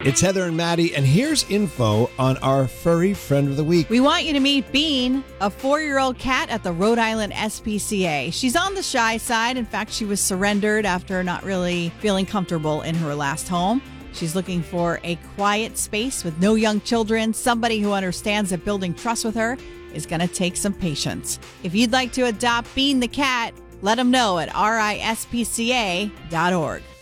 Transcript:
It's Heather and Maddie, and here's info on our furry friend of the week. We want you to meet Bean, a 4-year-old cat at the Rhode Island SPCA. She's on the shy side. In fact, she was surrendered after not really feeling comfortable in her last home. She's looking for a quiet space with no young children, somebody who understands that building trust with her is going to take some patience. If you'd like to adopt Bean the cat, let them know at rispca.org.